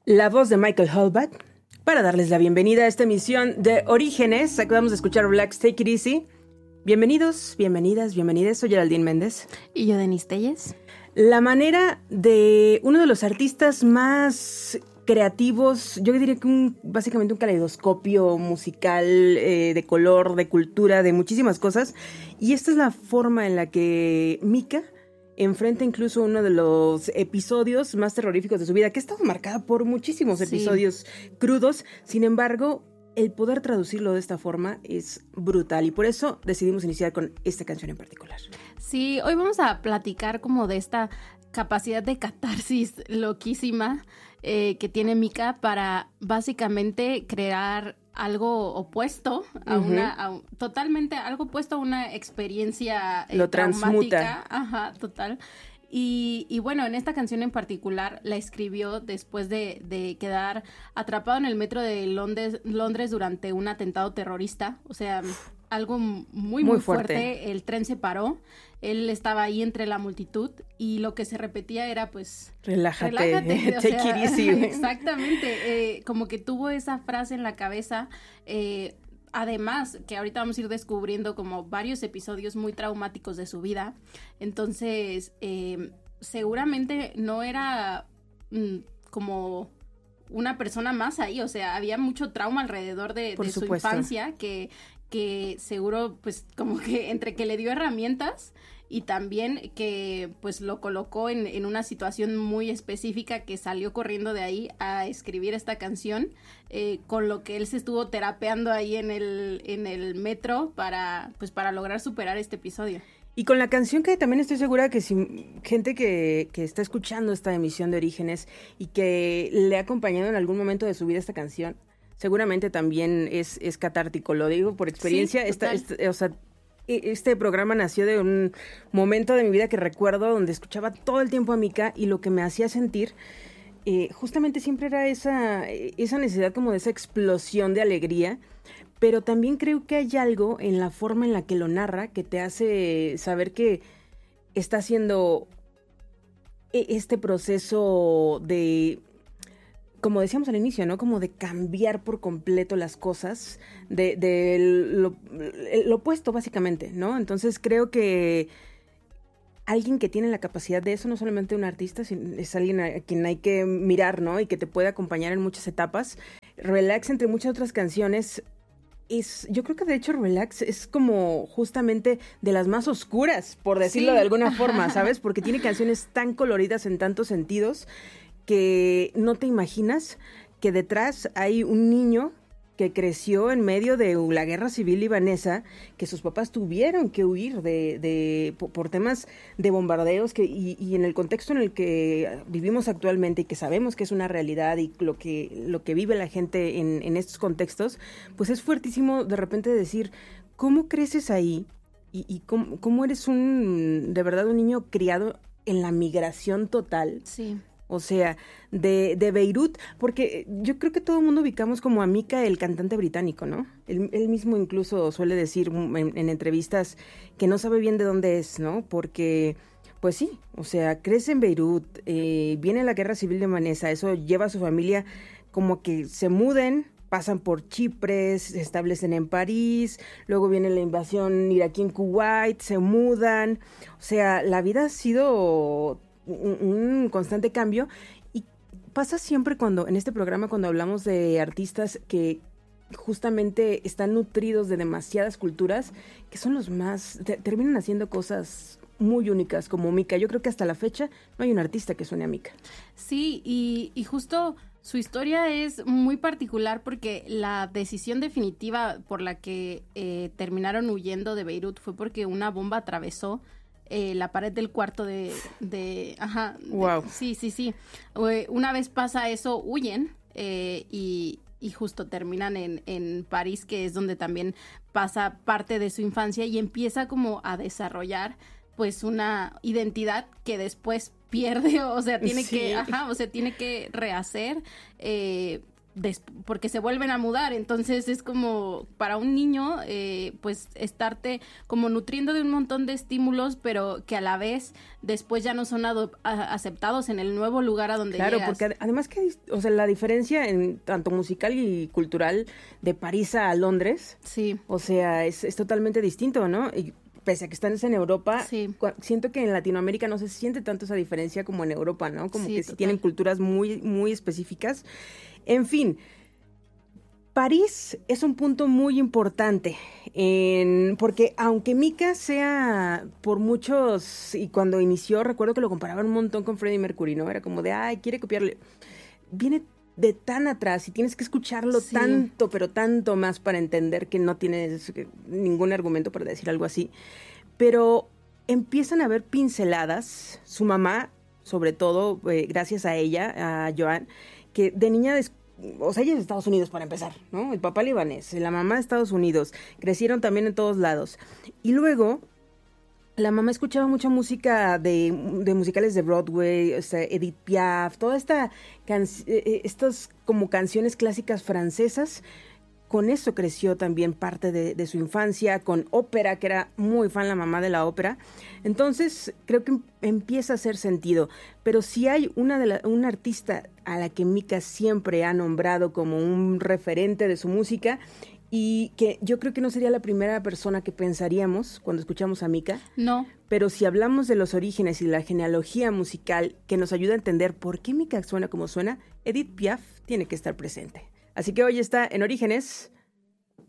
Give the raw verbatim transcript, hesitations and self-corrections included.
La voz de Michael Hallback para darles la bienvenida a esta emisión de Orígenes. Acabamos de escuchar Relax, Take It Easy. Bienvenidos, bienvenidas, bienvenidas. Soy Geraldine Méndez. Y yo, Denise Telles. La manera de uno de los artistas más creativos, yo diría que un, básicamente un caleidoscopio musical, eh, de color, de cultura, de muchísimas cosas. Y esta es la forma en la que Mika enfrenta incluso uno de los episodios más terroríficos de su vida, que ha estado marcada por muchísimos episodios sí. crudos. Sin embargo, el poder traducirlo de esta forma es brutal y por eso decidimos iniciar con esta canción en particular. Sí, hoy vamos a platicar como de esta capacidad de catarsis loquísima eh, que tiene Mika para básicamente crear algo opuesto a uh-huh. una, a, totalmente algo opuesto a una experiencia eh, Lo transmuta. Ajá, total. Y, y bueno, en esta canción en particular la escribió después de, de quedar atrapado en el metro de Londres, Londres durante un atentado terrorista. O sea, algo muy, muy, muy fuerte. fuerte. El tren se paró, él estaba ahí entre la multitud y lo que se repetía era pues... Relájate, relájate take sea, it easy. Exactamente, eh, como que tuvo esa frase en la cabeza. Eh, Además, que ahorita vamos a ir descubriendo como varios episodios muy traumáticos de su vida. Entonces, eh, seguramente no era mm, como una persona más ahí. O sea, había mucho trauma alrededor de, de su infancia que, que seguro, pues, como que entre que le dio herramientas y también que pues lo colocó en, en una situación muy específica que salió corriendo de ahí a escribir esta canción, eh, con lo que él se estuvo terapeando ahí en el, en el metro para, pues, para lograr superar este episodio. Y con la canción que también estoy segura que si gente que, que está escuchando esta emisión de Orígenes y que le ha acompañado en algún momento de su vida esta canción, seguramente también es, es catártico, lo digo por experiencia. Sí, esta, esta, o sea, este programa nació de un momento de mi vida que recuerdo donde escuchaba todo el tiempo a Mika y lo que me hacía sentir eh, justamente siempre era esa, esa necesidad como de esa explosión de alegría, pero también creo que hay algo en la forma en la que lo narra que te hace saber que está haciendo este proceso de... como decíamos al inicio, ¿no? Como de cambiar por completo las cosas, de, de lo, lo opuesto, básicamente, ¿no? Entonces creo que alguien que tiene la capacidad de eso, no solamente un artista, es alguien a quien hay que mirar, ¿no? Y que te puede acompañar en muchas etapas. Relax, entre muchas otras canciones, es, yo creo que de hecho Relax es como justamente de las más oscuras, por decirlo sí. de alguna forma, ¿sabes? Porque tiene canciones tan coloridas en tantos sentidos que no te imaginas que detrás hay un niño que creció en medio de la guerra civil libanesa, que sus papás tuvieron que huir de, de por, por temas de bombardeos que, y, y en el contexto en el que vivimos actualmente y que sabemos que es una realidad y lo que, lo que vive la gente en, en estos contextos, pues es fuertísimo de repente decir, ¿cómo creces ahí? Y, y cómo, cómo eres un, de verdad, un niño criado en la migración total. Sí. O sea, de, de Beirut, porque yo creo que todo el mundo ubicamos como a Mika, el cantante británico, ¿no? Él, él mismo incluso suele decir en, en entrevistas que no sabe bien de dónde es, ¿no? Porque, pues sí, o sea, crece en Beirut, eh, viene la guerra civil libanesa, eso lleva a su familia como que se muden, pasan por Chipre, se establecen en París, luego viene la invasión iraquí en Kuwait, se mudan, o sea, la vida ha sido Un, un constante cambio y pasa siempre cuando en este programa cuando hablamos de artistas que justamente están nutridos de demasiadas culturas, que son los más, te, terminan haciendo cosas muy únicas como Mika. Yo creo que hasta la fecha no hay un artista que suene a Mika. Sí, y, y justo su historia es muy particular porque la decisión definitiva por la que eh, terminaron huyendo de Beirut fue porque una bomba atravesó Eh, la pared del cuarto de, de ajá, wow. de, sí, sí, sí. Una vez pasa eso, huyen eh, y, y justo terminan en, en París, que es donde también pasa parte de su infancia y empieza como a desarrollar pues una identidad que después pierde, o sea, tiene sí. que, ajá, o sea, tiene que rehacer, eh, des- porque se vuelven a mudar, entonces es como para un niño, eh, pues estarte como nutriendo de un montón de estímulos, pero que a la vez después ya no son ado- a- aceptados en el nuevo lugar a donde Claro, llegas. porque ad- además que, o sea, la diferencia en tanto musical y cultural de París a Londres, Sí. o sea, es, es totalmente distinto, ¿no? Y pese a que están en Europa, Sí. cua- siento que en Latinoamérica no se siente tanto esa diferencia como en Europa, ¿no? Como Sí, que sí total. tienen culturas muy, muy específicas. En fin, París es un punto muy importante, en, porque aunque Mika sea por muchos, y cuando inició recuerdo que lo comparaban un montón con Freddie Mercury, ¿no? Era como de, ay, quiere copiarle. Viene de tan atrás y tienes que escucharlo Sí. tanto, pero tanto más para entender que no tienes eh, ningún argumento para decir algo así. Pero empiezan a haber pinceladas, su mamá, sobre todo, eh, gracias a ella, a Joan, que de niña, des- o sea, ella es de Estados Unidos para empezar, ¿no? El papá libanés, la mamá de Estados Unidos, crecieron también en todos lados. Y luego, la mamá escuchaba mucha música de, de musicales de Broadway, o sea, Edith Piaf, toda esta, can- eh, eh, estas como canciones clásicas francesas. Con eso creció también parte de, de su infancia, con ópera, que era muy fan la mamá de la ópera. Entonces, creo que em- empieza a hacer sentido. Pero si hay una, de la, una artista a la que Mika siempre ha nombrado como un referente de su música, y que yo creo que no sería la primera persona que pensaríamos cuando escuchamos a Mika, No, pero si hablamos de los orígenes y la genealogía musical que nos ayuda a entender por qué Mika suena como suena, Edith Piaf tiene que estar presente. Así que hoy está en Orígenes